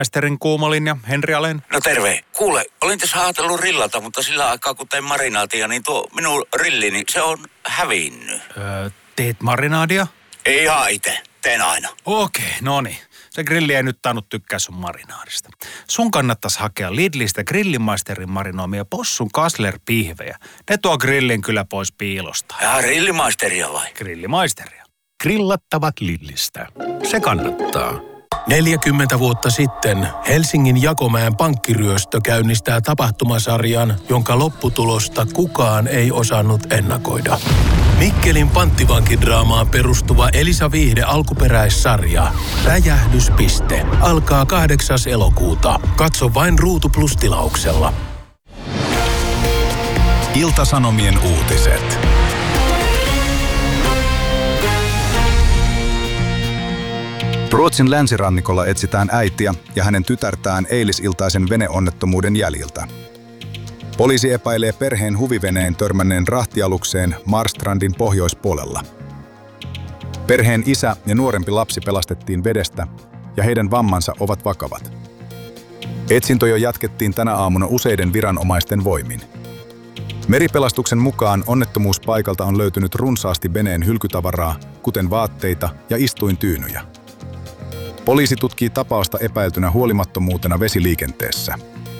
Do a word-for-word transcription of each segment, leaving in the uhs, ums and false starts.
Mesterin kuumolinja, Henri Alen. No terve. Kuule, olin tässä ajatellut rillata, mutta sillä aikaa kun tein marinaatia, niin tuo minun rillini, se on hävinnyt. Öö, teet marinaadia? Ei ihan itse. Teen aina. Okei, no niin. Se grilli ei nyt tainnut tykkää sun marinaadista. Sun kannattaisi hakea Lidlistä Grillimaisterin marinoimia possun Kassler-pihvejä. Ne tuo grillin kyllä pois piilosta. Ja Grillimaisteria vai? Grillimaisteria. Grillattavat Lidlistä. Se kannattaa. neljäkymmentä vuotta sitten Helsingin Jakomäen pankkiryöstö käynnistää tapahtumasarjan, jonka lopputulosta kukaan ei osannut ennakoida. Mikkelin panttivankidraamaan perustuva Elisa Viihde alkuperäissarja Räjähdyspiste alkaa kahdeksas elokuuta. Katso vain Ruutu Plus -tilauksella. Ilta-Sanomien uutiset. Ruotsin länsirannikolla etsitään äitiä ja hänen tytärtään eilisiltaisen veneonnettomuuden jäljiltä. Poliisi epäilee perheen huviveneen törmänneen rahtialukseen Marstrandin pohjoispuolella. Perheen isä ja nuorempi lapsi pelastettiin vedestä ja heidän vammansa ovat vakavat. Etsintoja jatkettiin tänä aamuna useiden viranomaisten voimin. Meripelastuksen mukaan onnettomuuspaikalta on löytynyt runsaasti veneen hylkytavaraa, kuten vaatteita ja istuintyynyjä. Poliisi tutkii tapausta epäiltynä huolimattomuutena vesiliikenteessä.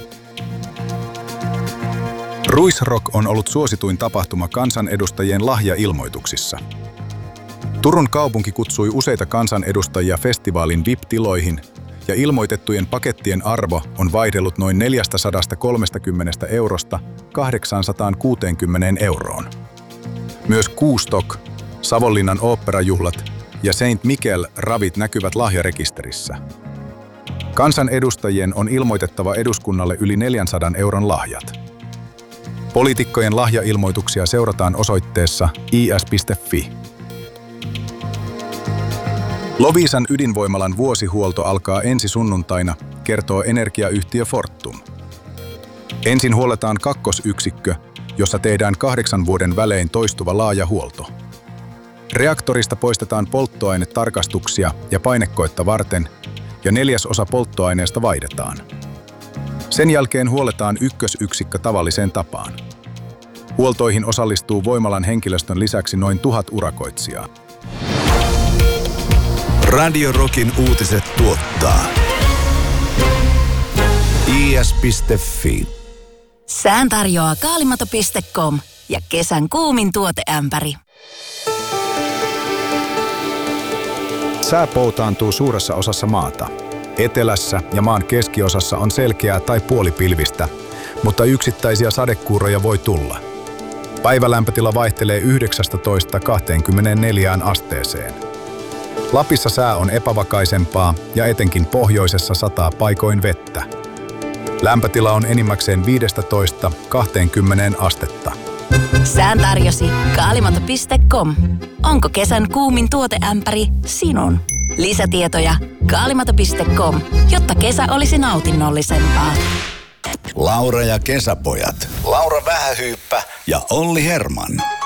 Ruisrock on ollut suosituin tapahtuma kansanedustajien lahjailmoituksissa. Turun kaupunki kutsui useita kansanedustajia festivaalin V I P-tiloihin, ja ilmoitettujen pakettien arvo on vaihdellut noin neljäsataakolmekymmentä eurosta kahdeksansataakuusikymmentä euroon. Myös Kuustok, Savonlinnan oopperajuhlat ja Saint Michael ravit näkyvät lahjarekisterissä. Kansanedustajien on ilmoitettava eduskunnalle yli neljänsadan euron lahjat. Poliitikkojen lahjailmoituksia seurataan osoitteessa i s piste f i. Loviisan ydinvoimalan vuosihuolto alkaa ensi sunnuntaina, kertoo energiayhtiö Fortum. Ensin huolletaan kakkosyksikkö, jossa tehdään kahdeksan vuoden välein toistuva laaja huolto. Reaktorista poistetaan polttoainetarkastuksia ja painekoetta varten, ja neljäsosa polttoaineesta vaihdetaan. Sen jälkeen huolletaan ykkösyksikkö tavalliseen tapaan. Huoltoihin osallistuu voimalan henkilöstön lisäksi noin tuhat urakoitsijaa. Radio Rockin uutiset tuottaa i s piste f i. Sään tarjoaa kaalimato piste com ja kesän kuumin tuoteämpäri. Sää poutaantuu suuressa osassa maata. Etelässä ja maan keskiosassa on selkeää tai puolipilvistä, mutta yksittäisiä sadekuuroja voi tulla. Päivälämpötila vaihtelee yhdeksästätoista kahteenkymmeneenneljään asteeseen. Lapissa sää on epävakaisempaa ja etenkin pohjoisessa sataa paikoin vettä. Lämpötila on enimmäkseen viidestätoista kahteenkymmeneen astetta. Sään tarjosi kaalimato piste com. Onko kesän kuumin tuoteämpäri sinun? Lisätietoja kaalimato piste com, jotta kesä olisi nautinnollisempaa. Laura ja kesäpojat. Laura Vähähyyppä ja Olli Herman.